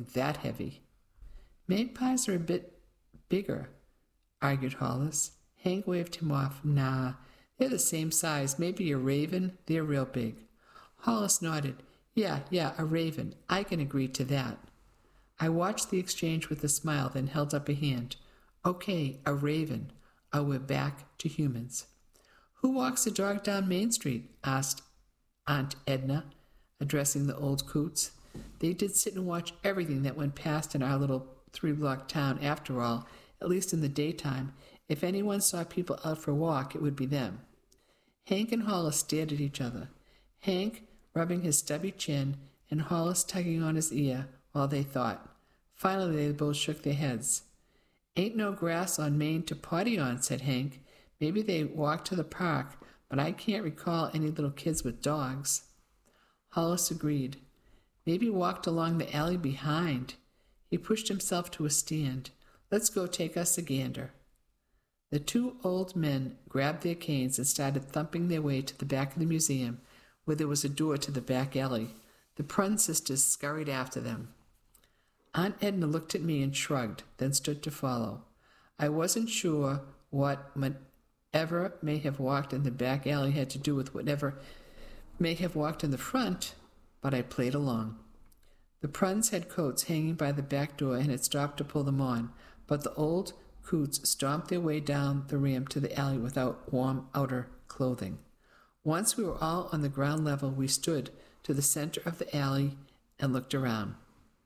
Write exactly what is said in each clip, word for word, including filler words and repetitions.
something that heavy. Magpies are a bit bigger, argued Hollis. Hank waved him off. Nah, they're the same size. Maybe a raven. They're real big. Hollis nodded. Yeah, yeah, a raven. I can agree to that. I watched the exchange with a smile, then held up a hand. Okay, a raven. Oh, we're back to humans. Who walks a dog down Main Street? Asked Aunt Edna, addressing the old coots. They did sit and watch everything that went past in our little three-block town. After all, at least in the daytime, if anyone saw people out for a walk, it would be them. Hank and Hollis stared at each other, Hank rubbing his stubby chin and Hollis tugging on his ear while they thought. Finally, they both shook their heads. Ain't no grass on Main to potty on, said Hank. Maybe they walked to the park, but I can't recall any little kids with dogs. Hollis agreed. Maybe walked along the alley behind. He pushed himself to a stand. Let's go take us a gander. The two old men grabbed their canes and started thumping their way to the back of the museum, where there was a door to the back alley. The Prun sisters scurried after them. Aunt Edna looked at me and shrugged, then stood to follow. I wasn't sure what whatever may have walked in the back alley had to do with whatever may have walked in the front, but I played along. The Pruns had coats hanging by the back door and had stopped to pull them on, but the old coots stomped their way down the ramp to the alley without warm outer clothing. Once we were all on the ground level, we stood to the center of the alley and looked around.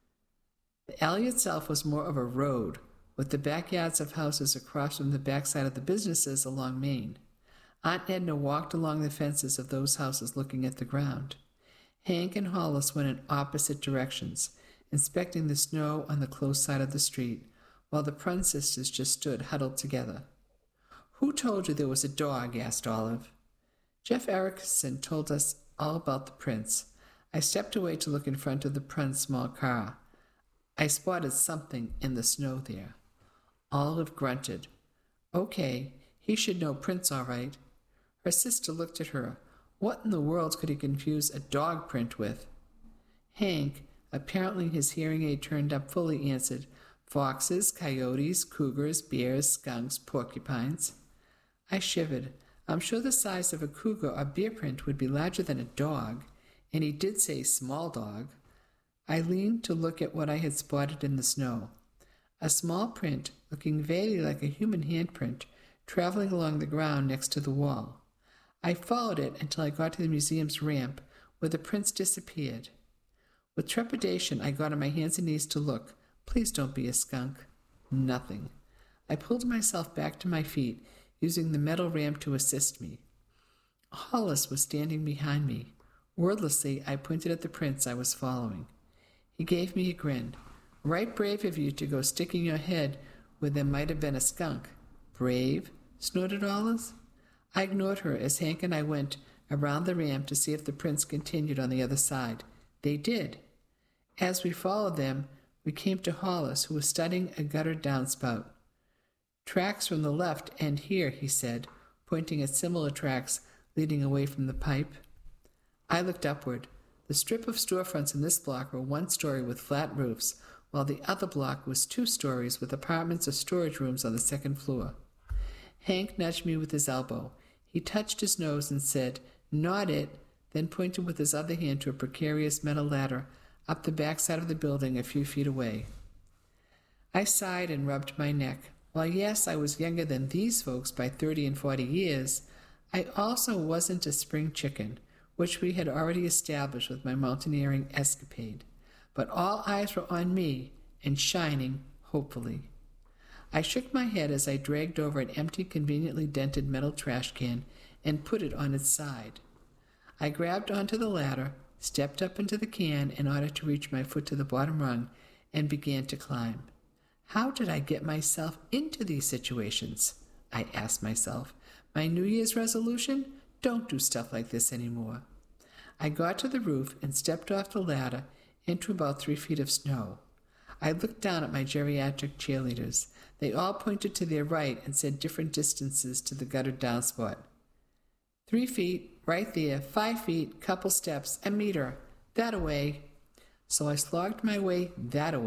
The alley itself was more of a road, with the backyards of houses across from the backside of the businesses along Main. Aunt Edna walked along the fences of those houses looking at the ground. Hank and Hollis went in opposite directions, inspecting the snow on the close side of the street, while the Prun sisters just stood huddled together. Who told you there was a dog? Asked Olive. Jeff Erickson told us all about the prince. I stepped away to look in front of the Prun's small car. I spotted something in the snow there. Olive grunted. Okay, he should know Prince all right. Her sister looked at her. What in the world could he confuse a dog print with? Hank, apparently his hearing aid turned up fully, answered, Foxes, coyotes, cougars, bears, skunks, porcupines. I shivered. I'm sure the size of a cougar or bear print would be larger than a dog, and he did say small dog. I leaned to look at what I had spotted in the snow. A small print, looking vaguely like a human handprint, traveling along the ground next to the wall. I followed it until I got to the museum's ramp, where the prints disappeared. With trepidation, I got on my hands and knees to look. Please don't be a skunk. Nothing. I pulled myself back to my feet, using the metal ramp to assist me. Hollis was standing behind me. Wordlessly, I pointed at the prints I was following. He gave me a grin. Right brave of you to go sticking your head where there might have been a skunk. Brave? Snorted Hollis. I ignored her as Hank and I went around the ramp to see if the prints continued on the other side. They did. As we followed them, we came to Hollis, who was studying a gutter downspout. Tracks from the left end here, he said, pointing at similar tracks leading away from the pipe. I looked upward. The strip of storefronts in this block were one story with flat roofs, while the other block was two stories with apartments or storage rooms on the second floor. Hank nudged me with his elbow. He touched his nose and said, Not it, then pointed with his other hand to a precarious metal ladder up the backside of the building a few feet away. I sighed and rubbed my neck. While yes, I was younger than these folks by thirty and forty years, I also wasn't a spring chicken, which we had already established with my mountaineering escapade. But all eyes were on me, and shining, hopefully. I shook my head as I dragged over an empty, conveniently dented metal trash can and put it on its side. I grabbed onto the ladder, stepped up into the can in order to reach my foot to the bottom rung, and began to climb. How did I get myself into these situations? I asked myself. My New Year's resolution? Don't do stuff like this anymore. I got to the roof and stepped off the ladder into about three feet of snow. I looked down at my geriatric cheerleaders. They all pointed to their right and said different distances to the guttered downspot. Three feet, right there, five feet, couple steps, a meter, that away. So I slogged my way that away.